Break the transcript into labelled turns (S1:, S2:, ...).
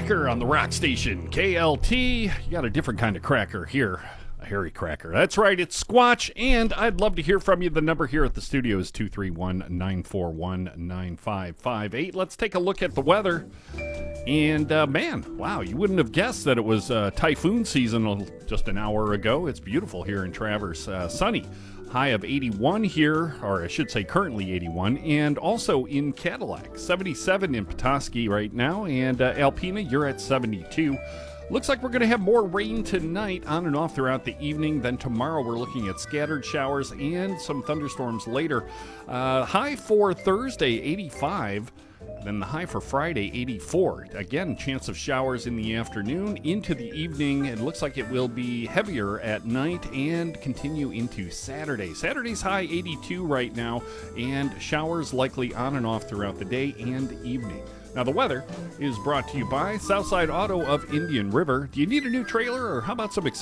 S1: Cracker on the rock station, KLT. You got a different kind of cracker here. A hairy cracker. That's right, it's Squatch, and I'd love to hear from you. The number here at the studio is 231-941-9558. Let's take a look at the weather. And, man, wow, you wouldn't have guessed that it was typhoon season just an hour ago. It's beautiful here in Traverse. Sunny. High of 81 here, or I should say currently 81, and also in Cadillac, 77 in Petoskey right now, and Alpena, you're at 72. Looks like we're going to have more rain tonight on and off throughout the evening. Then tomorrow we're looking at scattered showers and some thunderstorms later. High for Thursday, 85. Then the high for Friday, 84. Again, chance of showers in the afternoon. Into the evening, it looks like it will be heavier at night and continue into Saturday. Saturday's high, 82 right now, and showers likely on and off throughout the day and evening. Now, the weather is brought to you by Southside Auto of Indian River. Do you need a new trailer, or how about some